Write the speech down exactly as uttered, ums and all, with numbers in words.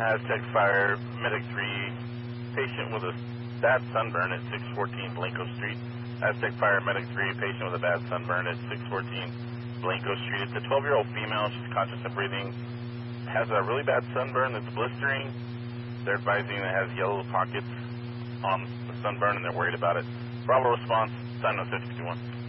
Aztec Fire, Medic three, patient with a bad sunburn at six fourteen Blanco Street. Aztec Fire, Medic three, patient with a bad sunburn at six fourteen Blanco Street. It's a twelve-year-old female. She's conscious and breathing. Has a really bad sunburn that's blistering. They're advising it has yellow pockets on the sunburn, and they're worried about it. Bravo response, sign no six two one.